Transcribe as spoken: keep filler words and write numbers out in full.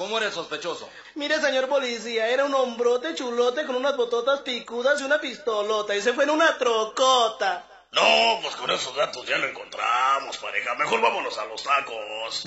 ¿Cómo era el sospechoso? Mire, señor policía, era un hombrote chulote con unas bototas picudas y una pistolota, y se fue en una trocota. No, pues con esos datos ya lo encontramos, pareja. Mejor vámonos a los tacos.